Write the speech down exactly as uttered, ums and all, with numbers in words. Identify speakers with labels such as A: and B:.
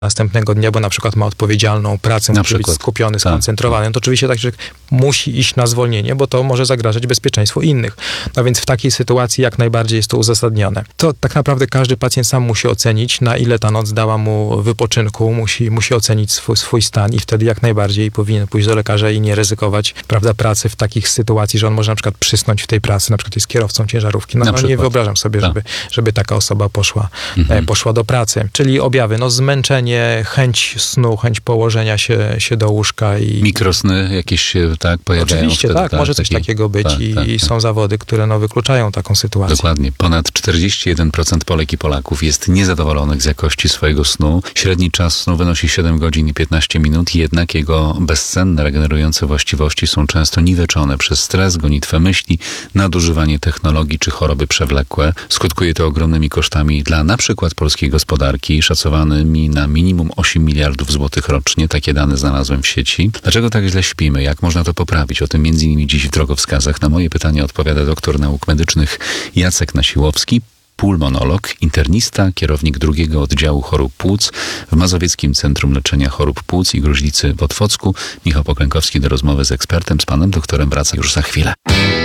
A: następnego dnia, bo na przykład ma odpowiedzialną pracę,
B: Na
A: musi być
B: przykład.
A: skupiony,
B: Tak.
A: skoncentrowany. No to oczywiście taki człowiek musi iść na zwolnienie, bo to może zagrażać bezpieczeństwu innych. No więc w takiej sytuacji jak najbardziej jest to uzasadnione. To tak naprawdę każdy pacjent sam musi ocenić, na ile ta noc dała mu wypoczynku, musi, musi ocenić swój, swój stan i wtedy jak najbardziej powinien pójść do lekarza i nie ryzykować, prawda, pracy w takich sytuacji, że on może na przykład przysnąć w tej pracy, na przykład jest kierowcą ciężarówki. No,
B: Na
A: no nie
B: przykład.
A: wyobrażam sobie,
B: Tak.
A: żeby, żeby taka osoba poszła,
B: Mhm.
A: e, poszła do pracy. Czyli objawy, no zmęczenie, chęć snu, chęć położenia się, się do łóżka i...
B: Mikrosny jakieś się tak pojawiają
A: Oczywiście,
B: wtedy,
A: tak, może coś
B: taki-
A: takiego być
B: tak,
A: i,
B: tak,
A: i
B: tak.
A: są zawody, które no, wykluczają taką sytuację.
B: Dokładnie. Ponad czterdzieści jeden procent Polek i Polaków jest niezadowolonych z jakości swojego snu. Średni czas snu wynosi siedem godzin i piętnaście minut, jednak jego bezcenne, regenerujące właściwości są często niweczone przez stres, gonitwę myśli, nadużywanie technologii czy choroby przewlekłe. Skutkuje to ogromnymi kosztami dla na przykład polskiej gospodarki, szacowanymi na minimum osiem miliardów złotych rocznie. Takie dane znalazłem w sieci. Dlaczego tak źle śpimy? Jak można to poprawić? O tym między innymi dziś w drogowskazach. Na moje pytanie odpowiada doktor nauk medycznych Jacek Nasiłowski, pulmonolog, internista, kierownik drugiego oddziału chorób płuc w Mazowieckim Centrum Leczenia Chorób Płuc i Gruźlicy w Otwocku. Michał Poklękowski do rozmowy z ekspertem, z panem doktorem wraca już za chwilę.